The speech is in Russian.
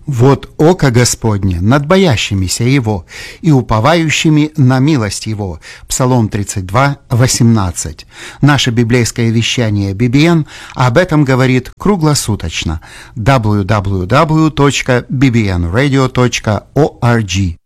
Вот око Господне над боящимися Его и уповающими на милость Его. Псалом 32, 18. Наше библейское вещание BBN об этом говорит круглосуточно. www.bbnradio.org